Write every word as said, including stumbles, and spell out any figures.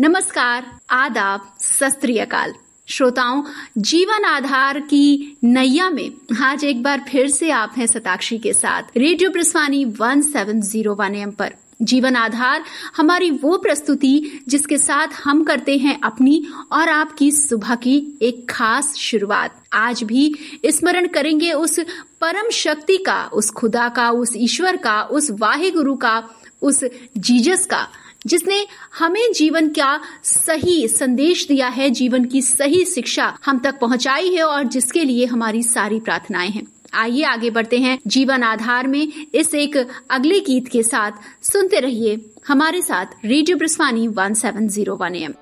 नमस्कार, आदाब, सत श्री अकाल। श्रोताओं, जीवन आधार की नैया में आज एक बार फिर से आप हैं शताक्षी के साथ radio प्रस्वानी one seven zero one M पर। जीवन आधार हमारी वो प्रस्तुति जिसके साथ हम करते हैं अपनी और आपकी सुबह की एक खास शुरुआत। आज भी स्मरण करेंगे उस परम शक्ति का, उस खुदा का, उस ईश्वर का, उस वाहे गुरु का, उस जीसस का, जिसने हमें जीवन का सही संदेश दिया है, जीवन की सही शिक्षा हम तक पहुंचाई है और जिसके लिए हमारी सारी प्रार्थनाएं हैं। आइए आगे बढ़ते हैं जीवन आधार में इस एक अगले गीत के साथ। सुनते रहिए हमारे साथ radio प्रस्वानी one seven zero one M.